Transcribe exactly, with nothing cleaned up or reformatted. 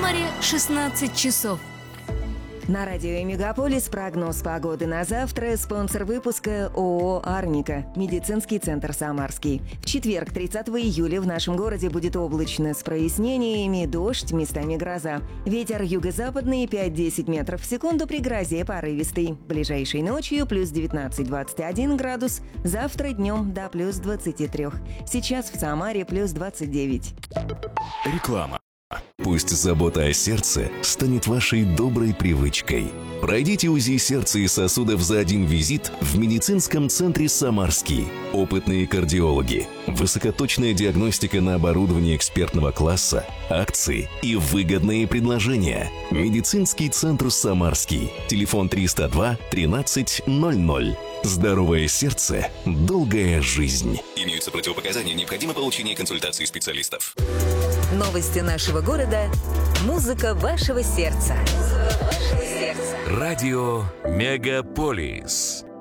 Самаре шестнадцать часов. На радио «Мегаполис» прогноз погоды на завтра. Спонсор выпуска ООО «Арника», медицинский центр «Самарский». В четверг, тридцатого июля, в нашем городе будет облачно с прояснениями, дождь, местами гроза. Ветер юго-западный пять-десять метров в секунду, при грозе порывистый. Ближайшей ночью плюс девятнадцать - двадцать один градус, завтра днем до плюс двадцати трёх. Сейчас в Самаре плюс двадцать девять. Реклама. Пусть забота о сердце станет вашей доброй привычкой. Пройдите УЗИ сердца и сосудов за один визит в медицинском центре «Самарский». Опытные кардиологи, высокоточная диагностика на оборудовании экспертного класса, акции и выгодные предложения. Медицинский центр «Самарский». Телефон триста два тринадцать ноль ноль. Здоровое сердце, долгая жизнь. Имеются противопоказания, необходимо получение консультации специалистов. Новости нашего города. Музыка вашего сердца. Радио «Мегаполис».